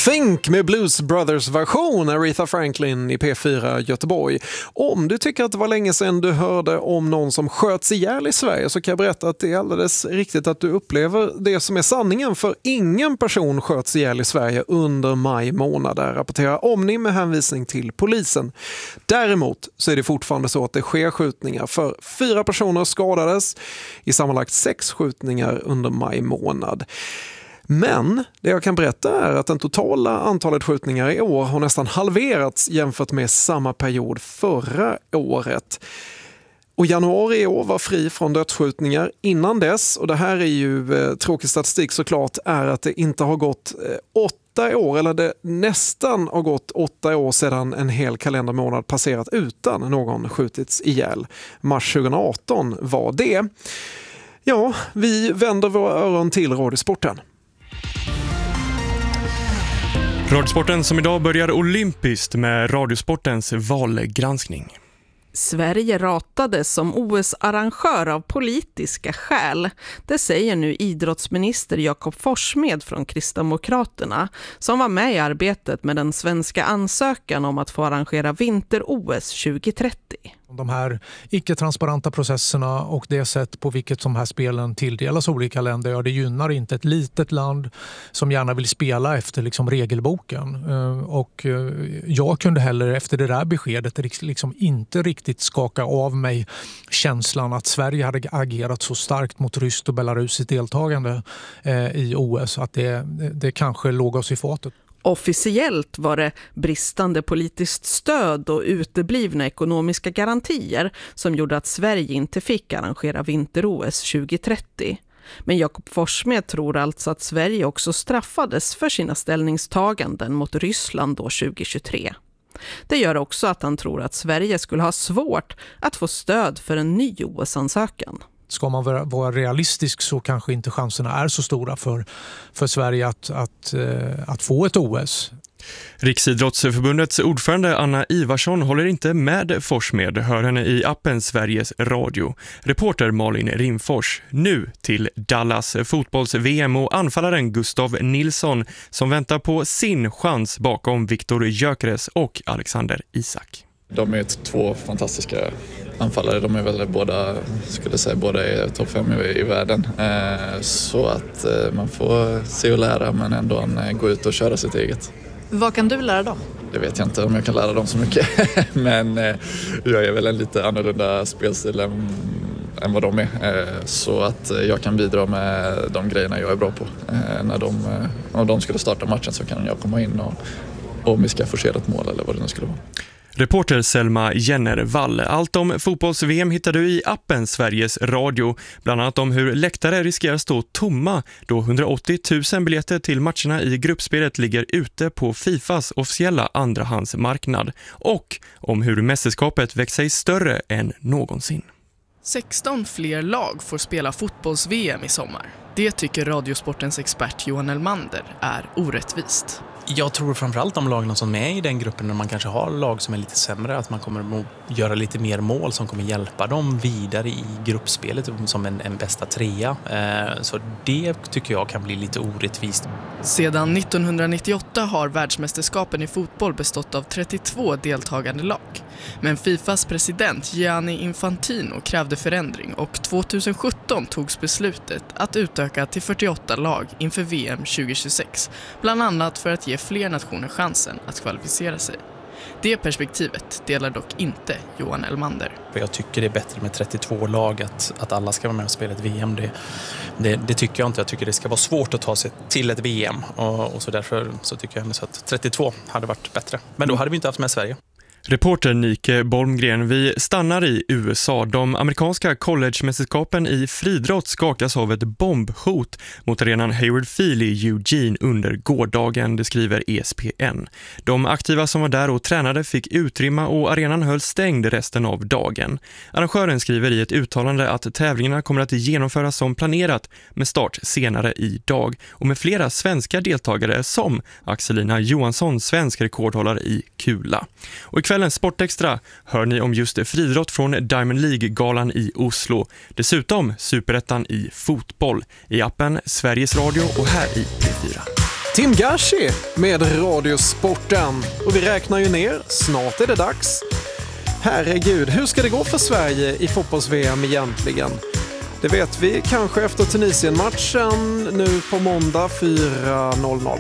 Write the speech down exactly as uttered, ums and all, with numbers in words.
Think med Blues Brothers version, Aretha Franklin i P fyra Göteborg. Om du tycker att det var länge sedan du hörde om någon som sköts ihjäl i Sverige, så kan jag berätta att det är alldeles riktigt att du upplever det som är sanningen, för ingen person sköts ihjäl i Sverige under maj månad, rapporterar Omni med hänvisning till polisen. Däremot så är det fortfarande så att det sker skjutningar, för fyra personer skadades i sammanlagt sex skjutningar under maj månad. Men det jag kan berätta är att den totala antalet skjutningar i år har nästan halverats jämfört med samma period förra året. Och januari i år var fri från dödsskjutningar innan dess, och det här är ju eh, tråkig statistik såklart, är att det inte har gått eh, åtta år, eller det nästan har gått åtta år sedan en hel kalendermånad passerat utan någon skjutits ihjäl. Mars tjugoarton var det. Ja, vi vänder våra öron till Radiosporten. Radiosporten som idag börjar olympiskt med Radiosportens valgranskning. Sverige ratades som O S-arrangör av politiska skäl. Det säger nu idrottsminister Jakob Forssmed från Kristdemokraterna, som var med i arbetet med den svenska ansökan om att få arrangera vinter-O S tjugohundratrettio. De här icke-transparenta processerna och det sätt på vilket de här spelen tilldelas olika länder, ja, det gynnar inte ett litet land som gärna vill spela efter liksom regelboken. Och jag kunde heller efter det där beskedet liksom inte riktigt skaka av mig känslan att Sverige hade agerat så starkt mot Ryssland och Belarus i deltagande i O S att det, det kanske låg oss i fatet. Officiellt var det bristande politiskt stöd och uteblivna ekonomiska garantier som gjorde att Sverige inte fick arrangera vinter-O S tjugohundratrettio. Men Jakob Forssmed tror alltså att Sverige också straffades för sina ställningstaganden mot Ryssland då tjugohundratjugotre. Det gör också att han tror att Sverige skulle ha svårt att få stöd för en ny O S-ansökan. Ska man vara realistisk så kanske inte chanserna är så stora för, för Sverige att, att, att få ett O S. Riksidrottsförbundets ordförande Anna Ivarsson håller inte med Forssmed, hör henne i appen Sveriges Radio. Reporter Malin Rimfors. Nu till Dallas fotbolls-V M och anfallaren Gustav Nilsson som väntar på sin chans bakom Viktor Gyökeres och Alexander Isak. De är två fantastiska anfallare. De är väl båda, skulle säga, båda är topp fem i, i världen. Eh, så att eh, man får se och lära, men ändå eh, gå ut och köra sitt eget. Vad kan du lära dem? Det vet jag inte om jag kan lära dem så mycket. men eh, jag är väl en lite annorlunda spelstil än, än vad de är. Eh, så att eh, jag kan bidra med de grejerna jag är bra på. Eh, när de, eh, om de skulle starta matchen så kan jag komma in och om vi ska forcera ett mål eller vad det nu skulle vara. Reporter Selma Jennervall. Allt om fotbolls-V M hittar du i appen Sveriges Radio. Bland annat om hur läktare riskerar stå tomma då hundraåttio tusen biljetter till matcherna i gruppspelet ligger ute på Fifas officiella andrahandsmarknad. Och om hur mästerskapet växer sig större än någonsin. sexton fler lag får spela fotbolls-V M i sommar. Det tycker Radiosportens expert Johan Elmander är orättvist. Jag tror framförallt de lagen som är med i den gruppen, när man kanske har lag som är lite sämre, att man kommer att göra lite mer mål som kommer hjälpa dem vidare i gruppspelet som en, en bästa trea. Eh, så det tycker jag kan bli lite orättvist. Sedan nittonhundranittioåtta har världsmästerskapen i fotboll bestått av trettiotvå deltagande lag. Men Fifas president Gianni Infantino krävde förändring och tjugohundrasjutton togs beslutet att utöka till fyrtioåtta lag inför V M tjugohundratjugosex, bland annat för att ge fler nationer chansen att kvalificera sig. Det perspektivet delar dock inte Johan Elmander. Jag tycker det är bättre med trettiotvå lag, att, att alla ska vara med och spela ett V M. Det, det, det tycker jag inte. Jag tycker det ska vara svårt att ta sig till ett V M. Och, och så därför så tycker jag att trettiotvå hade varit bättre. Men då hade vi inte haft med Sverige. Reporter Nike Bolmgren, vi stannar i U S A. De amerikanska collegemästerskapen i friidrott skakas av ett bombhot mot arenan Hayward Field i Eugene under gårdagen, det skriver E S P N. De aktiva som var där och tränade fick utrymma och arenan höll stängd resten av dagen. Arrangören skriver i ett uttalande att tävlingarna kommer att genomföras som planerat med start senare i dag och med flera svenska deltagare som Axelina Johansson, svensk rekordhållare i kula. Och ikväll kvällens Sportextra hör ni om just friidrott från Diamond League-galan i Oslo. Dessutom Superettan i fotboll i appen Sveriges Radio och här i P fyra. Tim Gashi med Radiosporten. Och vi räknar ju ner, snart är det dags. Herregud, hur ska det gå för Sverige i fotbolls-V M egentligen? Det vet vi kanske efter Tunisien-matchen nu på måndag fyra noll noll.